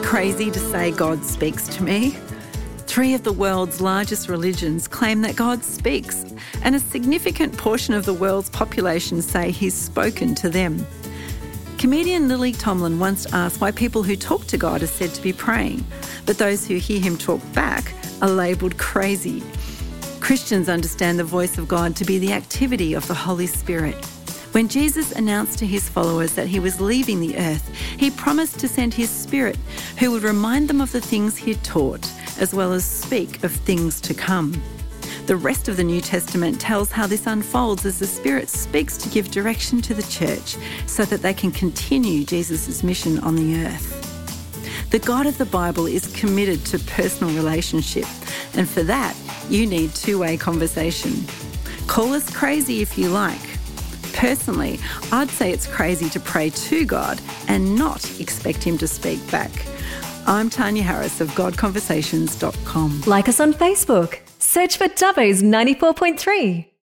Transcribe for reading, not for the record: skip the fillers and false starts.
crazy to say God speaks to me? 3 of the world's largest religions claim that God speaks, and a significant portion of the world's population say he's spoken to them. Comedian Lily Tomlin once asked why people who talk to God are said to be praying, but those who hear him talk back are labelled crazy. Christians understand the voice of God to be the activity of the Holy Spirit. When Jesus announced to his followers that he was leaving the earth, he promised to send his Spirit, who would remind them of the things he had taught, as well as speak of things to come. The rest of the New Testament tells how this unfolds as the Spirit speaks to give direction to the church so that they can continue Jesus' mission on the earth. The God of the Bible is committed to personal relationship, and for that, you need two-way conversation. Call us crazy if you like. Personally, I'd say it's crazy to pray to God and not expect him to speak back. I'm Tanya Harris of GodConversations.com. Like us on Facebook. Search for Dubbo's 94.3.